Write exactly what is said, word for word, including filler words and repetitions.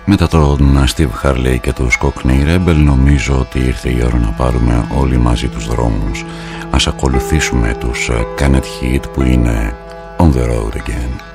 Μετά τον Steve Harley και τους Cockney Rebel νομίζω ότι ήρθε η ώρα να πάρουμε όλοι μαζί τους δρόμους. Ας ακολουθήσουμε τους Canet Heat που είναι On the Road Again.